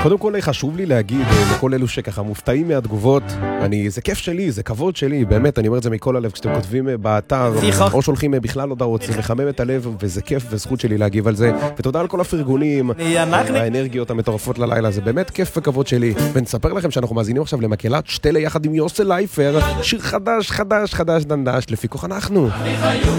קודם כל חשוב לי להגיד לכל אלו שככה מופתעים מהתגובות, זה כיף שלי, זה כבוד שלי, באמת, אני אומר את זה מכל הלב, כשאתם כותבים באתר, או שולחים בכלל הודעות, זה מחמם את הלב, וזה כיף וזכות שלי להגיב על זה, ותודה על כל הפרגונים, האנרגיות המטורפות ללילה, זה באמת כיף וכבוד שלי, ונספר לכם שאנחנו מאזינים עכשיו למקהלת שטלה יחד עם יוסל לייפר, שיר חדש, דנדש, לפי כוח אנחנו.